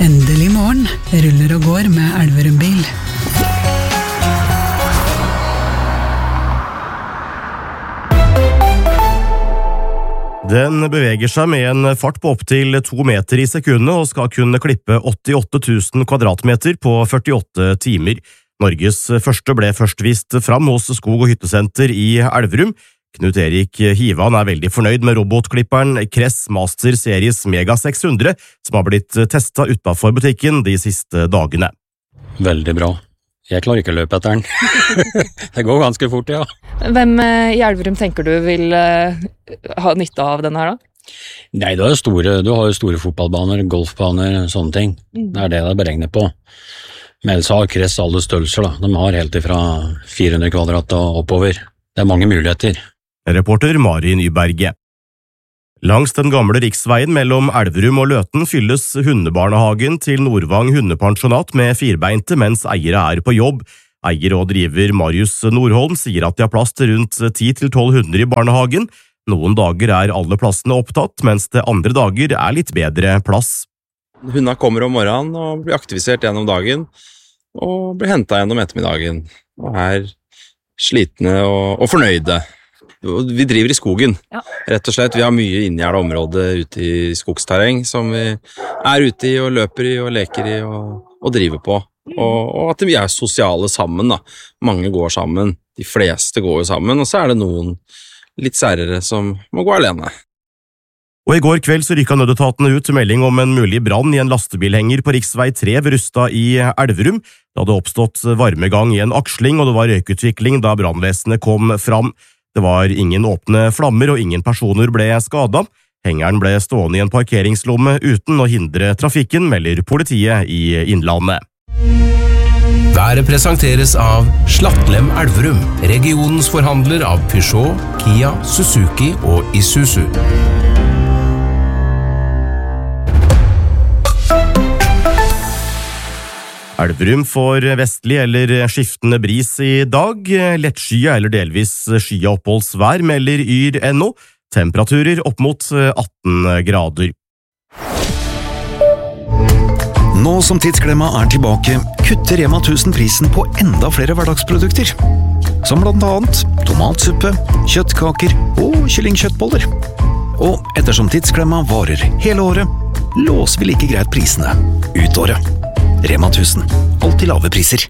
Endelig morgen, ruller og går med Elverum bil. Den beveger seg med en fart på opp til 2 meter i sekundet og skal kunne klippe 88 000 kvadratmeter på 48 timer. Norges første ble først vist fram hos Skog- og hyttesenter i Elverum. Knut Erik Hivan veldig fornøyd med robotklipperen Kress Master Series Mega 600, som har blitt testet utenfor butikken de siste dagene. Veldig bra. Jeg klarer ikke å løpe etter den. Det går ganske fort, ja. Hvem i Elverum tenker du vil ha nytte av denne her da? Nei, du har jo store fotballbaner, golfbaner, sånne ting. Det det er beregnet på. Men ellers har Kress alle størrelser da. De har helt ifra 400 kvadrat og oppover. Det mange muligheter. Reporter Mari Nyberget. Langs den gamle riksveien mellom Elverum og Løten fylles hundebarnehagen til Nordvang hundepensjonat med firbeinte mens eiere på jobb. Eier og driver Marius Nordholm sier at de har plass til rundt 10-12 hunder i barnehagen. Noen dager alle plassene opptatt, mens det andre dager litt bedre plass. Hundene kommer om morgenen og blir aktivisert gjennom dagen, og blir hentet gjennom ettermiddagen, og slitne og fornøyde. Vi driver i skogen, rett og slett. Vi har mye inngjerdet område ute i skogsterreng, som vi ute i og løper i og leker i og driver på. Og at vi sosiale sammen da. Mange går sammen, de fleste går jo sammen, og så det noen litt særere som må gå alene. Og i går kveld så rykket nødetatene ut melding om en mulig brann i en lastebilhenger på riksvei 3 ved Rustad i Elverum. Det hadde oppstått varmegang i en aksling, og det var røykutvikling da brannvesenet kom fram. Det var ingen åpne flammer, og ingen personer ble skadet. Hengeren ble stående i en parkeringslomme uten å hindre trafikken, melder politiet i Innlandet. Været presenteres av Slattlem Elverum, regionens forhandler av Peugeot, Kia, Suzuki og Isuzu. Elverum får vestlig eller skiftende bris i dag, lettskyet eller delvis skyet oppholdsvær melder Yr.no, temperaturer opp mot 18 grader. Nå som Tidsklemma tilbake, kutter Rema 1000 prisen på enda flere hverdagsprodukter. Som blant annet tomatsuppe, kjøttkaker og kyllingkjøttboller. Og ettersom Tidsklemma varer hele året, låser vi like greit prisene ut året. Rema 1000. Alltid lave priser.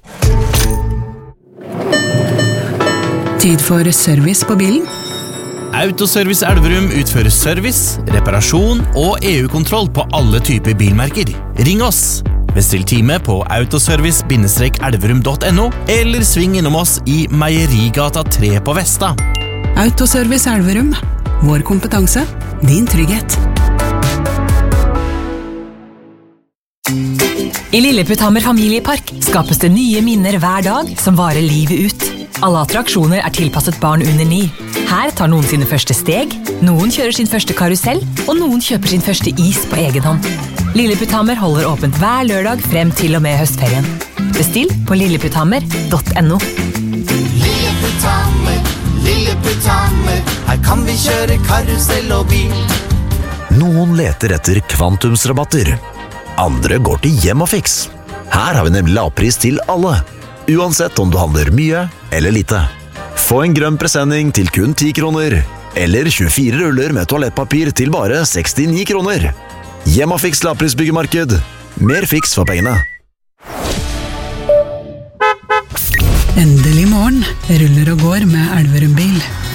Tid for service på bilen. Autoservice Elverum utfører service, reparasjon og EU-kontroll på alle typer bilmerker. Ring oss! Bestill time på autoservice-elverum.no eller sving innom oss i Meierigata 3 på Vesta. Autoservice Elverum. Vår kompetanse, din trygghet. I Lilleputthammer familiepark skapes det nye minner hver dag som varer livet ut. Alle attraksjoner tilpasset barn under 9. Her tar noen sine første steg, noen kjører sin første karusell, og noen kjøper sin første is på egen hånd. Lilleputthammer holder åpent hver lørdag frem til og med høstferien. Bestill på lilleputthammer.no. Lilleputthammer, her kan vi kjøre karusell og bil. Noen leter etter kvantumsrabatter. Andre går til Hjemmafix. Her har vi nemlig lavpris til alle, uansett om du handler mye eller lite. Få en grønn presenning til kun 10 kroner, eller 24 ruller med toalettpapir til bare 69 kroner. Hjemmafix lavprisbyggemarked. Mer fiks for pengene. Endelig morgen, ruller og går med Elverum bil.